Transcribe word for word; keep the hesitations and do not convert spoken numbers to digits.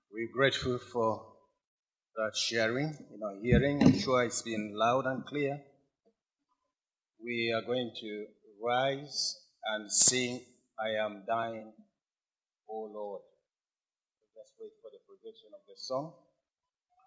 We're grateful for that sharing in our hearing. I'm sure it's been loud and clear. We are going to rise and sing, I Am Thine, O Lord. Let's wait for the projection of the song.